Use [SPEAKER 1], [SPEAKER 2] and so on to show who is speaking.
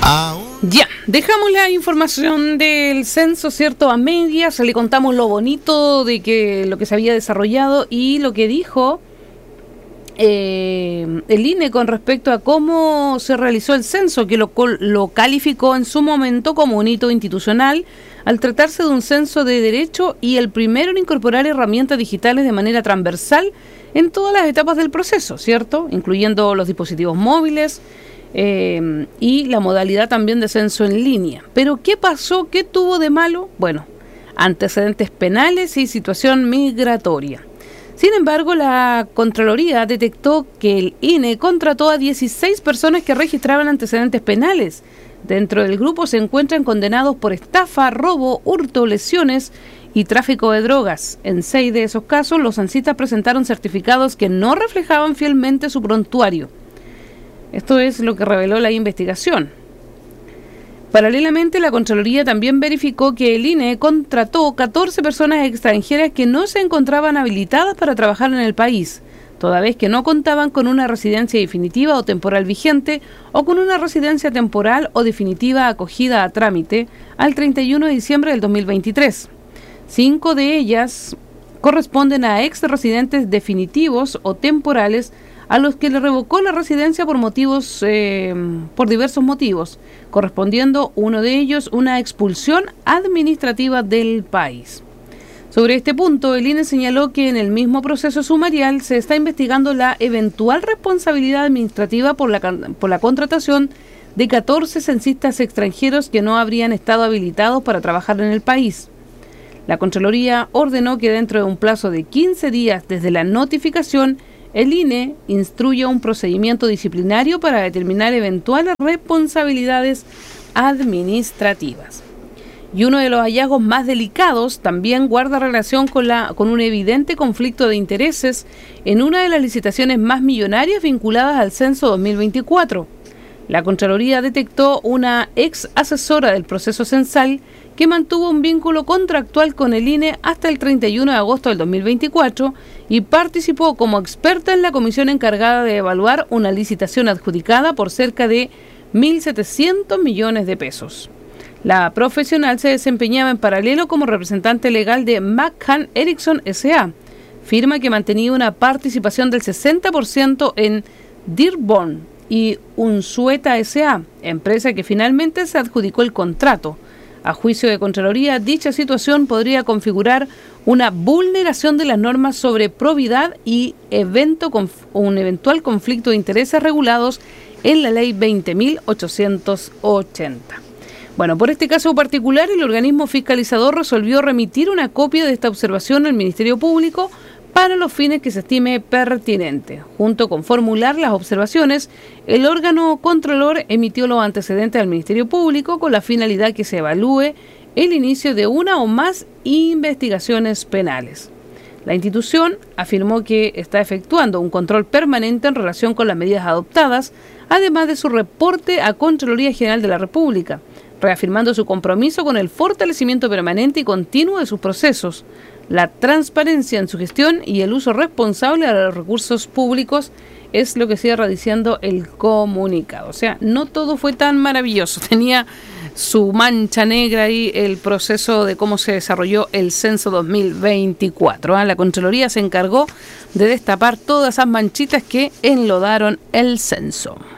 [SPEAKER 1] Ya, dejamos la información del censo, ¿cierto?, a medias. Le contamos lo bonito de que lo que se había desarrollado y lo que dijo el INE con respecto a cómo se realizó el censo, que lo calificó en su momento como un hito institucional al tratarse de un censo de derecho y el primero en incorporar herramientas digitales de manera transversal en todas las etapas del proceso, ¿cierto?, incluyendo los dispositivos móviles y la modalidad también de censo en línea. Pero ¿qué pasó? ¿Qué tuvo de malo? Bueno, antecedentes penales y situación migratoria. Sin embargo, la Contraloría detectó que el INE contrató a 16 personas que registraban antecedentes penales. Dentro del grupo se encuentran condenados por estafa, robo, hurto, lesiones y tráfico de drogas. En 6 de esos casos, los censistas presentaron certificados que no reflejaban fielmente su prontuario. Esto es lo que reveló la investigación. Paralelamente, la Contraloría también verificó que el INE contrató 14 personas extranjeras que no se encontraban habilitadas para trabajar en el país, toda vez que no contaban con una residencia definitiva o temporal vigente o con una residencia temporal o definitiva acogida a trámite al 31 de diciembre del 2023. 5 de ellas corresponden a ex residentes definitivos o temporales a los que le revocó la residencia por diversos motivos, correspondiendo uno de ellos una expulsión administrativa del país. Sobre este punto, el INE señaló que en el mismo proceso sumarial se está investigando la eventual responsabilidad administrativa por la contratación de 14 censistas extranjeros que no habrían estado habilitados para trabajar en el país. La Contraloría ordenó que dentro de un plazo de 15 días desde la notificación, el INE instruya un procedimiento disciplinario para determinar eventuales responsabilidades administrativas. Y uno de los hallazgos más delicados también guarda relación con un evidente conflicto de intereses en una de las licitaciones más millonarias vinculadas al censo 2024. La Contraloría detectó una ex asesora del proceso censal que mantuvo un vínculo contractual con el INE hasta el 31 de agosto del 2024 y participó como experta en la comisión encargada de evaluar una licitación adjudicada por cerca de 1.700 millones de pesos. La profesional se desempeñaba en paralelo como representante legal de McCann Erickson S.A., firma que mantenía una participación del 60% en Dearborn y Unsueta S.A., empresa que finalmente se adjudicó el contrato. A juicio de Contraloría, dicha situación podría configurar una vulneración de las normas sobre probidad y un eventual conflicto de intereses regulados en la Ley 20.880. Bueno, por este caso particular, el organismo fiscalizador resolvió remitir una copia de esta observación al Ministerio Público para los fines que se estime pertinente. Junto con formular las observaciones, el órgano controlor emitió los antecedentes al Ministerio Público con la finalidad que se evalúe el inicio de una o más investigaciones penales. La institución afirmó que está efectuando un control permanente en relación con las medidas adoptadas, además de su reporte a Contraloría General de la República, reafirmando su compromiso con el fortalecimiento permanente y continuo de sus procesos, la transparencia en su gestión y el uso responsable de los recursos públicos, es lo que cierra diciendo el comunicado. O sea, no todo fue tan maravilloso, tenía su mancha negra ahí el proceso de cómo se desarrolló el censo 2024. La Contraloría se encargó de destapar todas esas manchitas que enlodaron el censo.